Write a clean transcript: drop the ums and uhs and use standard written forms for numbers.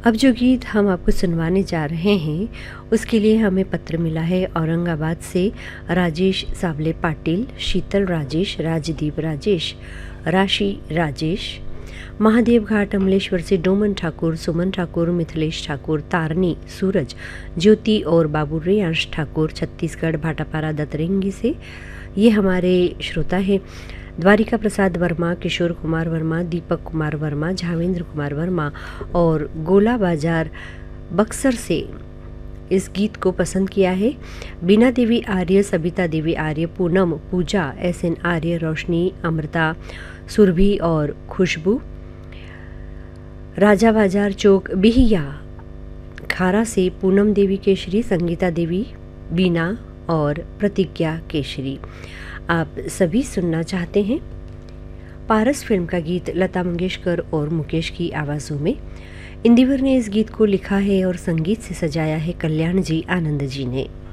अब जो गीत हम आपको सुनवाने जा रहे हैं उसके लिए हमें पत्र मिला है औरंगाबाद से राजेश सावले पाटिल, शीतल राजेश, राजदीप राजेश, राशि राजेश, महादेव घाट अमलेश्वर से डोमन ठाकुर, सुमन ठाकुर, मिथिलेश ठाकुर, तारनी, सूरज, ज्योति और बाबू रेयांश ठाकुर छत्तीसगढ़ भाटापारा दतरेंगी से। ये हमारे श्रोता हैं द्वारिका प्रसाद वर्मा, किशोर कुमार वर्मा, दीपक कुमार वर्मा, झावेंद्र कुमार वर्मा और गोला बाजार बक्सर से इस गीत को पसंद किया है। बीना देवी आर्य, सबिता देवी आर्य, पूनम, पूजा, SN आर्य, रोशनी, अमृता, सुरभि और खुशबू। राजा बाजार चौक बिहिया खारा से पूनम देवी केशरी, संगीता देवी, बीना और प्रतिज्ञा केशरी। आप सभी सुनना चाहते हैं पारस फिल्म का गीत लता मंगेशकर और मुकेश की आवाज़ों में। इंदिवर ने इस गीत को लिखा है और संगीत से सजाया है कल्याण जी आनंद जी ने।